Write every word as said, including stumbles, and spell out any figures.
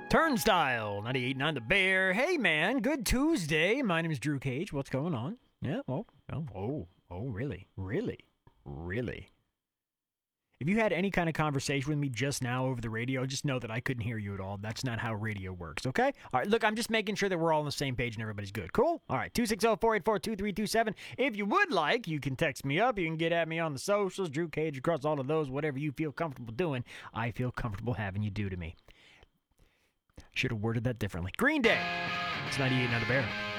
Turnstile, ninety-eight point nine The Bear. Hey, man, good Tuesday. My name is Drew Cage. What's going on? Yeah, oh, oh, oh, oh, really? Really? Really? If you had any kind of conversation with me just now over the radio, just know that I couldn't hear you at all. That's not how radio works, okay? All right, look, I'm just making sure that we're all on the same page and everybody's good. Cool? All right, two six zero, four eight four, two three two seven. If you would like, you can text me up. You can get at me on the socials, Drew Cage, across all of those, whatever you feel comfortable doing. I feel comfortable having you do to me. Should have worded that differently. Green Day. It's ninety-eight point nine The Bear.